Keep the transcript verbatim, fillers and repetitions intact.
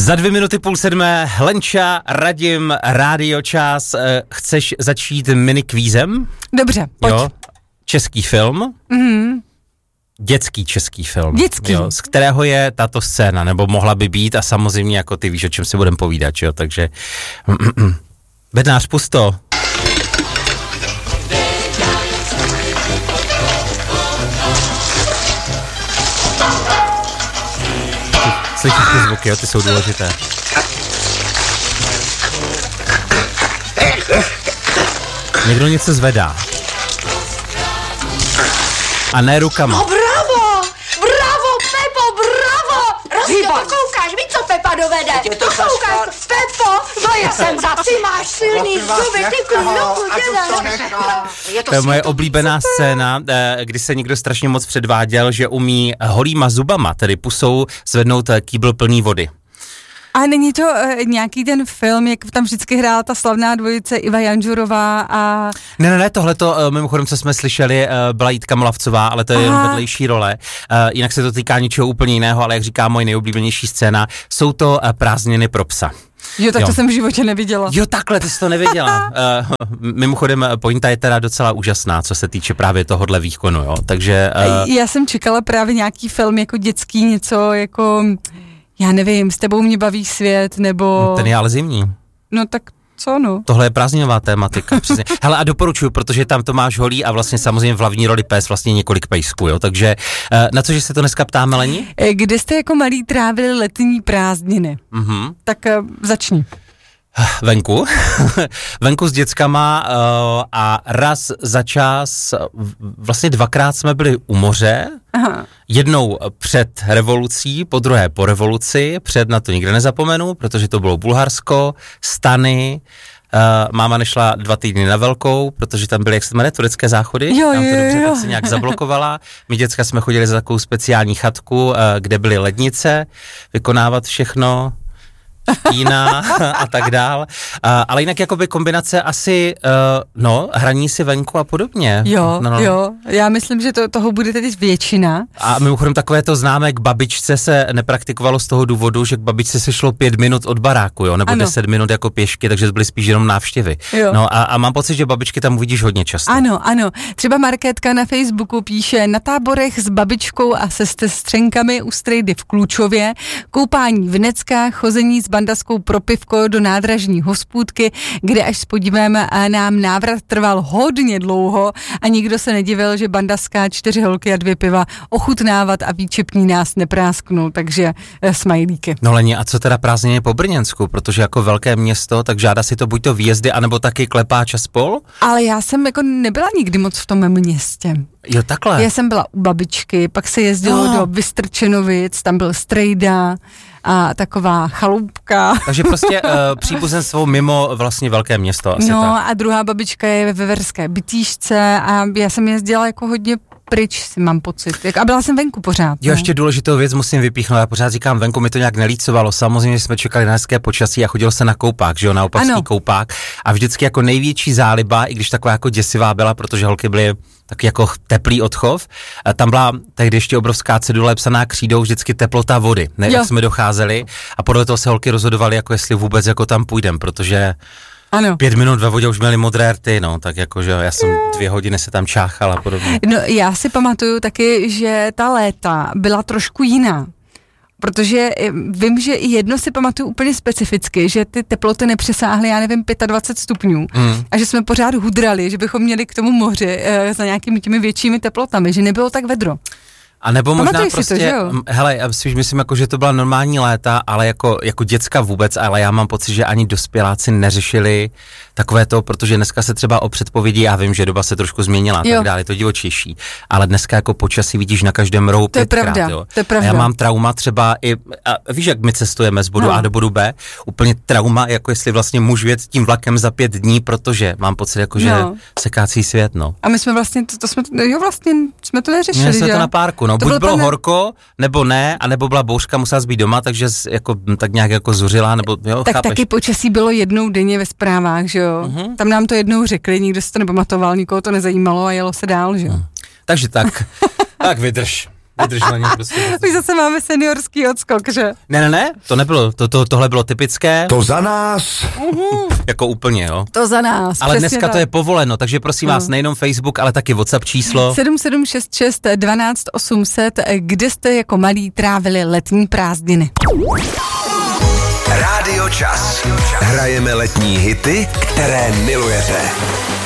Za dvě minuty půl sedmé, Lenča, Radim, Rádio Čas. Chceš začít minikvízem? Dobře, pojď. Jo, český film. Mhm. Dětský český film. Dětský. Jo, z kterého je tato scéna, nebo mohla by být a samozřejmě jako ty víš, o čem si budeme povídat, jo, takže bednář pusto. Slyšíš ty zvuky, jo, ty jsou důležité. Někdo něco zvedá. A ne rukama. No bravo, bravo, Pepo, bravo. Roztě, pokoukáš, víš, co Pepa dovede. Pokoukáš, Pepo, to je senzaci, máš silný zuby, ty kluku, To je moje oblíbená scéna, kdy se někdo strašně moc předváděl, že umí holýma zubama, tedy pusou, zvednout kýbl plný vody. A není to uh, nějaký ten film, jak tam vždycky hrála ta slavná dvojice Iva Janžurová a... Ne, ne, ne, tohleto, uh, mimochodem, co jsme slyšeli, uh, byla Jitka Molavcová, ale to je jenom vedlejší role. Uh, jinak se to týká něčeho úplně jiného, ale jak říká moje nejoblíbenější scéna, jsou to uh, prázdniny pro psa. Jo, tak jo. To jsem v životě neviděla. Jo, takhle, ty jsi to neviděla. uh, mimochodem, pointa je teda docela úžasná, co se týče právě tohohle výkonu, jo, takže... Uh... Já jsem čekala právě nějaký film jako dětský, něco jako... Já nevím, s tebou mě baví svět, nebo... Ten je ale zimní. No tak co no? Tohle je prázdninová tématika, přesně. Hele, a doporučuji, protože tam Tomáš Holý a vlastně samozřejmě v hlavní roli pes vlastně několik pejsků, jo, takže na co, že se to dneska ptáme, Leni? Kde jste jako malí trávili letní prázdniny? Mhm. Tak uh, začni. Venku, venku s dětskama uh, a raz za čas, vlastně dvakrát jsme byli u moře, aha. Jednou před revolucí, po druhé po revoluci, před na to nikdy nezapomenu, protože to bylo Bulharsko, Stany, uh, máma nešla dva týdny na Velkou, protože tam byly, jak se jmenuje, turecké záchody, jo, tam to jo, dobře, jo. tak se nějak zablokovala, my děcka jsme chodili za takovou speciální chatku, uh, kde byly lednice, vykonávat všechno, Kína a tak dál. Uh, ale jinak jakoby kombinace asi, uh, no, hraní si venku a podobně. Jo, no, no. jo, já myslím, že to, toho bude teď většina. A mimochodem takové to známé, k babičce se nepraktikovalo z toho důvodu, že k babičce se šlo pět minut od baráku, jo, nebo ano. deset minut jako pěšky, takže to byly spíš jenom návštěvy. Jo. No a, a mám pocit, že babičky tam uvidíš hodně často. Ano, ano. Třeba Markétka na Facebooku píše: na táborech s babičkou a se sestřenkami u strejdy v Klučově, koupání v Neckách, chození s bandaskou pro pivko do nádražní hospůdky, kde až s podívem nám návrat trval hodně dlouho a nikdo se nedivil, že bandaská čtyři holky a dvě piva ochutnávat a výčepní nás neprásknul, takže smajlíky. No Leni, a co teda prázdniny po Brněnsku, protože jako velké město, tak žádá si to buď to výjezdy, anebo taky klepáč a spol? Ale já jsem jako nebyla nikdy moc v tom městě. Jo, takhle. Já jsem byla u babičky, pak se jezdilo oh. do Vystrčenovic, tam byl strejda a taková chaloupka. Takže prostě uh, příbuzenstvo mimo vlastně velké město. Asi no tak. A druhá babička je ve Veverské Bytíšce a já jsem jezdila jako hodně pryč, si mám pocit. A byla jsem venku pořád. Jo, ještě důležitou věc musím vypíchnout. Já pořád říkám, venku mi to nějak nelícovalo. Samozřejmě jsme čekali na hezké počasí a chodilo se na koupák, že jo, na Opavský koupák. A vždycky jako největší záliba, i když taková jako děsivá byla, protože holky byly tak jako teplý odchov. Tam byla tehdy ještě obrovská cedule psaná křídou, vždycky teplota vody, ne, jak jsme docházeli. A podle toho se holky rozhodovaly, jako jestli vůbec jako tam půjdem, protože ano. Pět minut ve vodě už měli modré rty, no, tak jakože já jsem dvě hodiny se tam čáchal a podobně. No, já si pamatuju taky, že ta léta byla trošku jiná. Protože vím, že jedno si pamatuju úplně specificky, že ty teploty nepřesáhly, já nevím, dvacet pět stupňů mm. a že jsme pořád hudrali, že bychom měli k tomu moři e, za nějakými těmi většími teplotami, že nebylo tak vedro. A nebo možná Pamatuji prostě, to, hele, já spíš myslím, jako, že to byla normální léta, ale jako, jako děcka vůbec, ale já mám pocit, že ani dospěláci neřešili takové to, protože dneska se třeba o předpovědi, já vím, že doba se trošku změnila, jo. tak dále, je to divočejší, ale dneska jako počasí vidíš na každém rohu to pětkrát, pravda, jo. To je pravda. A já mám trauma třeba i, a víš, jak my cestujeme z bodu no. A do bodu B, úplně trauma, jako jestli vlastně můžu jet tím vlakem za pět dní, protože mám pocit, jako, že no. se kácí svět, no. A my jsme vlastně, to, to jsme, jo vlastně, jsme to neřešili, Měli jsme že? to na párku, no, to buď bylo, bylo pane... horko, nebo ne, a nebo byla bouřka, musela být doma, takže jako, tak nějak jako zuřila, nebo jo, tak chápeš? Taky počasí bylo jednou denně ve zprávách, že jo. Uh-huh. Tam nám to jednou řekli, nikdo se to nepamatoval, nikoho to nezajímalo a jelo se dál, že jo. Uh-huh. Takže tak, tak vydrž. Vydržela mě prostě. Už zase máme seniorský odskok, že? Ne, ne, ne, to nebylo, to, to, tohle bylo typické. To za nás. Uhum. Jako úplně, jo. To za nás. Ale dneska tak. to je povoleno, takže prosím no. vás, nejenom Facebook, ale taky WhatsApp číslo. sedm sedm šest šest dvanáct osm set, kde jste jako malí trávili letní prázdniny. Rádio Čas. Hrajeme letní hity, které milujete.